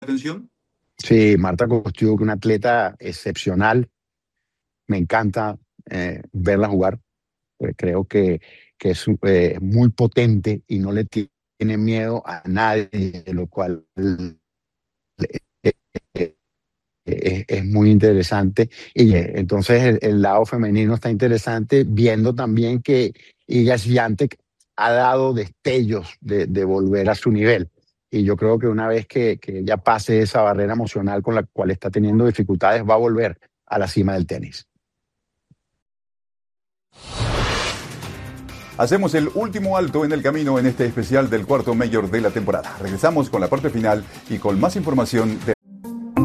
atención? Sí, Marta Kostyuk, una atleta excepcional. Me encanta verla jugar. Creo que es muy potente y no le tiene miedo a nadie, lo cual eh, eh, es muy interesante. Y entonces el lado femenino está interesante, viendo también que Iga Swiatek ha dado destellos de volver a su nivel. Y yo creo que una vez que ella pase esa barrera emocional con la cual está teniendo dificultades, va a volver a la cima del tenis. Hacemos el último alto en el camino en este especial del cuarto mayor de la temporada. Regresamos con la parte final y con más información de